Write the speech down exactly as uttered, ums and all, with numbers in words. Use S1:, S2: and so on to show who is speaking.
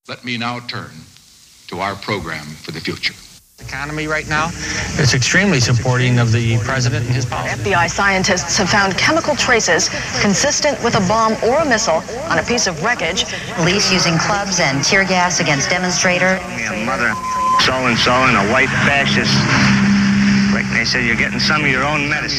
S1: Let me now turn to our program for the future.
S2: Economy right now, it's extremely supporting of the president and his policy.
S3: F B I scientists have found chemical traces consistent with a bomb or a missile on a piece of wreckage.
S4: Police using clubs and tear gas against demonstrators.
S5: A mother so-and-so and a white fascist. Right, and they said you're getting some of your own medicine.